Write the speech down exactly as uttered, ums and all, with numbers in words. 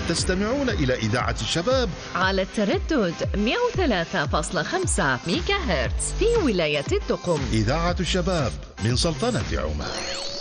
تستمعون إلى إذاعة الشباب على التردد مئة وثلاثة فاصلة خمسة ميجا هرتز في ولاية الدقم. إذاعة الشباب من سلطنة عمان.